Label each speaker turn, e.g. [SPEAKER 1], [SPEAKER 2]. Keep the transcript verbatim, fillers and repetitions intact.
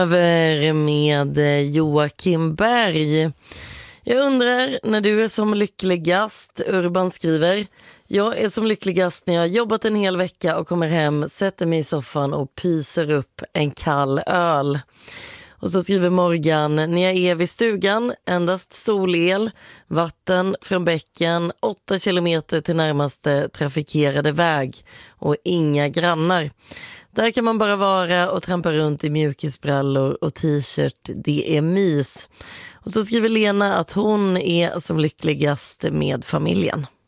[SPEAKER 1] Över med Joakim Berg. Jag undrar när du är som lyckligast. Urban skriver: jag är som lyckligast när jag har jobbat en hel vecka och kommer hem, sätter mig i soffan och pyser upp en kall öl. Och så skriver Morgan: när jag är vid stugan, endast solel, vatten från bäcken, åtta kilometer till närmaste trafikerade väg och inga grannar. Där kan man bara vara och trampa runt i mjukisbrallor och t-shirt. Det är mys. Och så skriver Lena att hon är som lyckligast med familjen.